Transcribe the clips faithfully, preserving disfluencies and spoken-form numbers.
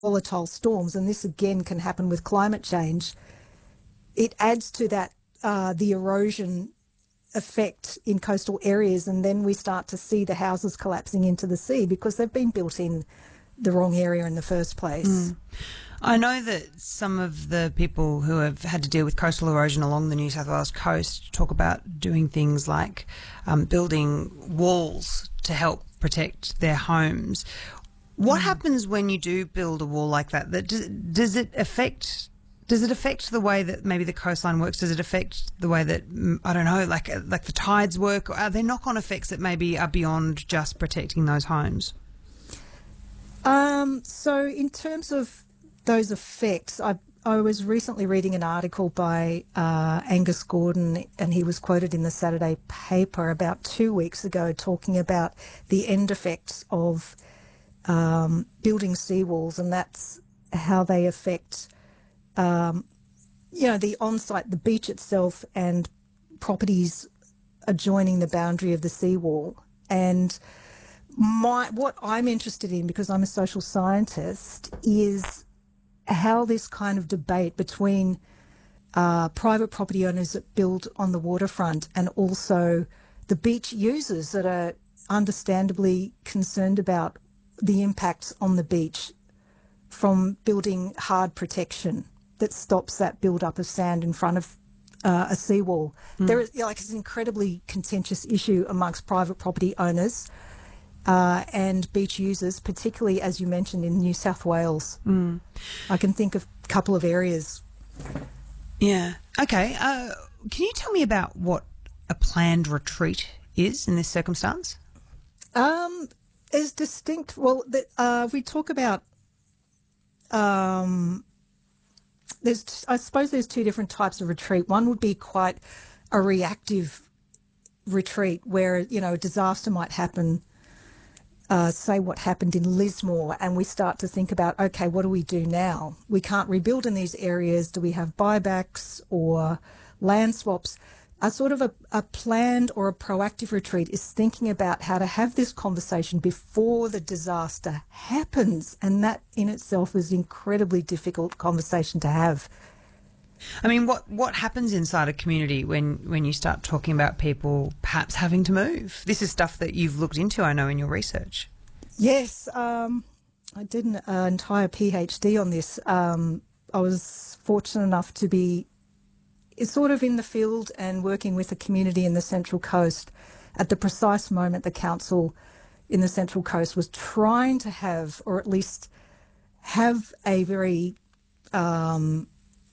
volatile storms, and this again can happen with climate change, it adds to that uh, the erosion effect in coastal areas, and then we start to see the houses collapsing into the sea because they've been built in the wrong area in the first place. Mm. I know that some of the people who have had to deal with coastal erosion along the New South Wales coast talk about doing things like um, building walls to help protect their homes. What mm. happens when you do build a wall like that? That does, does it affect? Does it affect the way that maybe the coastline works? Does it affect the way that, I don't know, like like the tides work? Are there knock-on effects that maybe are beyond just protecting those homes? Um, so in terms of those effects, I, I was recently reading an article by uh, Angus Gordon, and he was quoted in the Saturday paper about two weeks ago talking about the end effects of um, building seawalls, and that's how they affect Um, you know, the on-site, the beach itself and properties adjoining the boundary of the seawall. And my what I'm interested in, because I'm a social scientist, is how this kind of debate between uh, private property owners that build on the waterfront and also the beach users that are understandably concerned about the impacts on the beach from building hard protection that stops that build-up of sand in front of uh, a seawall. Mm. There is, you know, like, it's an incredibly contentious issue amongst private property owners uh, and beach users, particularly, as you mentioned, in New South Wales. Mm. I can think of a couple of areas. Yeah. Okay. Uh, can you tell me about what a planned retreat is in this circumstance? Um, as distinct, well, the, uh, we talk about um, There's, I suppose there's two different types of retreat. One would be quite a reactive retreat where, you know, a disaster might happen, uh, say what happened in Lismore, and we start to think about, okay, what do we do now? We can't rebuild in these areas. Do we have buybacks or land swaps? A sort of a, a planned or a proactive retreat is thinking about how to have this conversation before the disaster happens, and that in itself is an incredibly difficult conversation to have. I mean, what, what happens inside a community when, when you start talking about people perhaps having to move? This is stuff that you've looked into, I know, in your research. Yes, um, I did an uh, entire PhD on this. Um, I was fortunate enough to be sort of in the field and working with a community in the Central Coast at the precise moment the council in the Central Coast was trying to have, or at least have, a very um,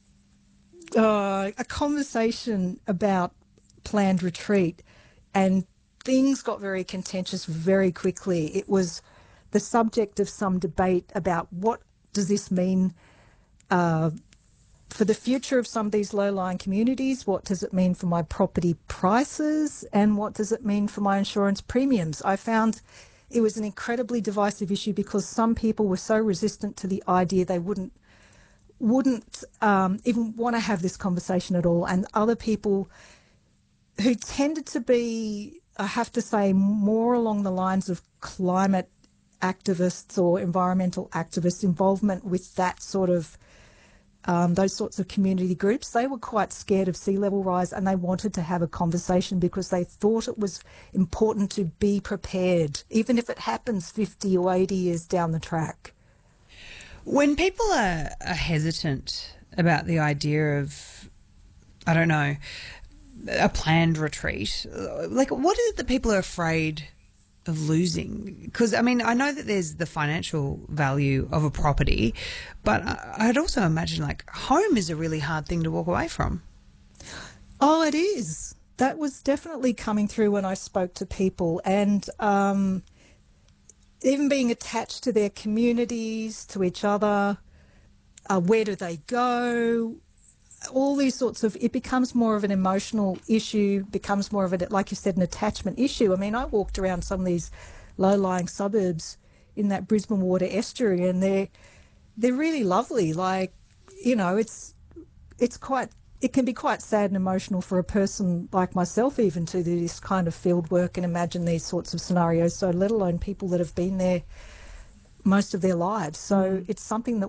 uh, a conversation about planned retreat, and things got very contentious very quickly. It was the subject of some debate about what does this mean uh, for the future of some of these low-lying communities. What does it mean for my property prices, and what does it mean for my insurance premiums? I found it was an incredibly divisive issue because some people were so resistant to the idea they wouldn't wouldn't um, even want to have this conversation at all, and other people who tended to be, I have to say, more along the lines of climate activists or environmental activists, involvement with that sort of Um, those sorts of community groups, they were quite scared of sea level rise, and they wanted to have a conversation because they thought it was important to be prepared, even if it happens fifty or eighty years down the track. When people are, are hesitant about the idea of, I don't know, a planned retreat, like, what is it that people are afraid of losing? Because, I mean, I know that there's the financial value of a property, but I'd also imagine, like, home is a really hard thing to walk away from. Oh, it is. That was definitely coming through when I spoke to people, and um, even being attached to their communities, to each other, uh, where do they go? All these sorts of, it becomes more of an emotional issue, becomes more of a, like you said, an attachment issue. I mean, I walked around some of these low-lying suburbs in that Brisbane Water estuary, and they're they're really lovely. Like, you know, it's it's quite, it can be quite sad and emotional for a person like myself even to do this kind of field work and imagine these sorts of scenarios. So let alone people that have been there most of their lives. So it's something that